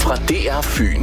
fra DR Fyn.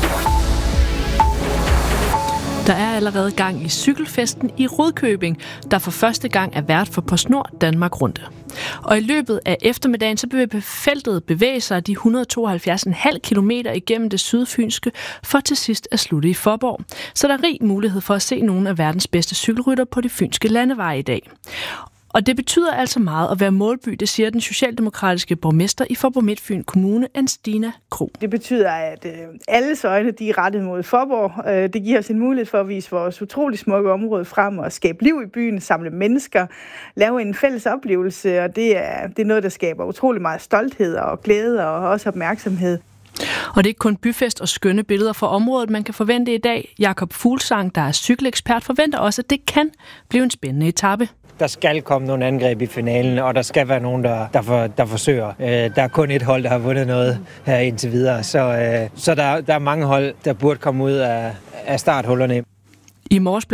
Der er allerede gang i cykelfesten i Rudkøbing, der for første gang er vært for PostNord Danmark Rundt. Og i løbet af eftermiddagen så vil feltet bevæge sig de 172,5 kilometer igennem det sydfynske, for til sidst at slutte i Fåborg. Så der er rig mulighed for at se nogle af verdens bedste cykelrytter på de fynske landeveje i dag. Og det betyder altså meget at være målby, det siger den socialdemokratiske borgmester i Fåborg Midtfyn Kommune, Anstina Krog. Det betyder, at alles øjne de er rettet mod Fåborg. Det giver os en mulighed for at vise vores utrolig smukke område frem og skabe liv i byen, samle mennesker, lave en fælles oplevelse, og det er noget, der skaber utrolig meget stolthed og glæde og også opmærksomhed. Og det er ikke kun byfest og skønne billeder fra området, man kan forvente i dag. Jakob Fuglsang, der er cykelekspert, forventer også, at det kan blive en spændende etape. Der skal komme nogle angreb i finalen, og der skal være nogen, der forsøger. Der er kun et hold, der har vundet noget her indtil videre, så der er mange hold, der burde komme ud af starthullerne. I morges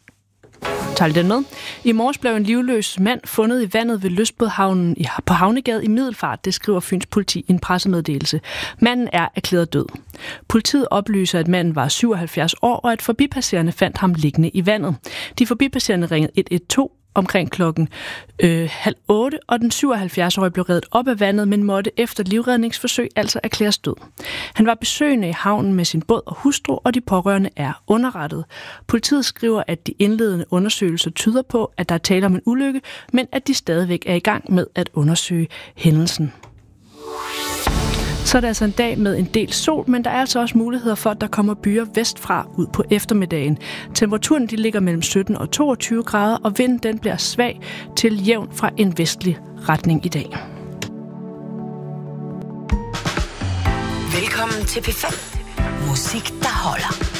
blev en livløs mand fundet i vandet ved Lystbådhavnen på Havnegade i Middelfart, det skriver Fyns politi i en pressemeddelelse. Manden er erklæret død. Politiet oplyser, at manden var 77 år, og at forbipasserende fandt ham liggende i vandet. De forbipasserende ringede 112 omkring klokken 7:30, og den 77-årige blev reddet op af vandet, men måtte efter livredningsforsøg altså erklæres død. Han var besøgende i havnen med sin båd og hustru, og de pårørende er underrettet. Politiet skriver, at de indledende undersøgelser tyder på, at der er tale om en ulykke, men at de stadigvæk er i gang med at undersøge hændelsen. Så er det altså en dag med en del sol, men der er altså også muligheder for, at der kommer byer vestfra ud på eftermiddagen. Temperaturen de ligger mellem 17 og 22 grader, og vinden den bliver svag til jævn fra en vestlig retning i dag. Velkommen til P5. Musik, der holder.